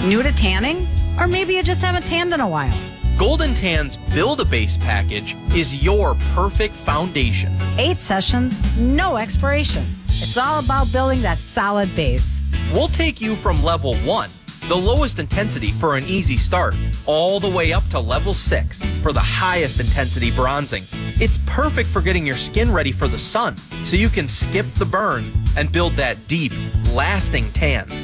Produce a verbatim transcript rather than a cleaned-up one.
New to tanning? Or maybe you just haven't tanned in a while. Golden Tann's Build-A-Base package is your perfect foundation. Eight sessions, no expiration. It's all about building that solid base. We'll take you from level one, the lowest intensity for an easy start, all the way up to level six for the highest intensity bronzing. It's perfect for getting your skin ready for the sun, so you can skip the burn and build that deep, lasting tan.